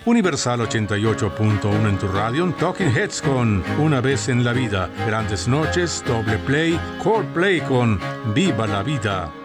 Universal 88.1 en tu radio, Talking Heads con Una vez en la vida, Grandes noches, Doble Play, Coldplay con Viva la vida.